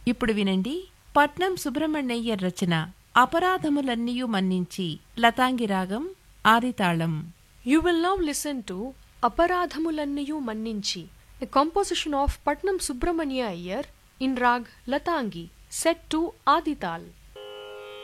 ఇప్పుడు వినండి పట్నం సుబ్రహ్మణ్యయ్యర్ రచన అపరాధములన్నీయు మన్నించి లతాంగి రాగం ఆదితాళం. You will now listen to Aparadhamulanniyu Manninchi, a composition of Patnam Subramanya Iyer in Rag Latangi, set to Adital.